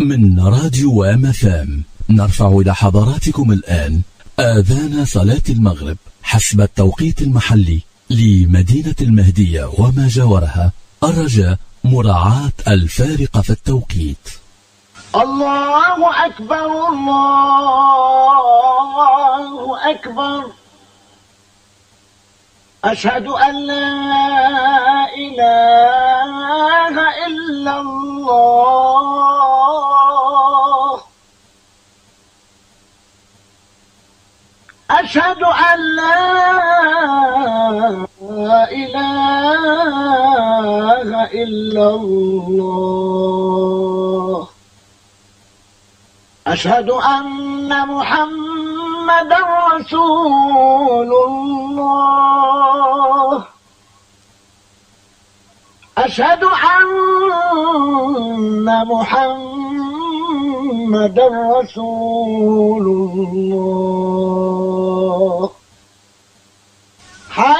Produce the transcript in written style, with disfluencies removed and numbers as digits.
من راديو MFM نرفع إلى حضراتكم الآن آذان صلاة المغرب حسب التوقيت المحلي لمدينة المهدية وما جاورها، الرجاء مراعاة الفارق في التوقيت. الله أكبر الله أكبر، أشهد أن لا إله إلا الله، أشهد أن لا إله إلا الله، أشهد أن محمدا رسول الله، أشهد أن محمدا رسول الله.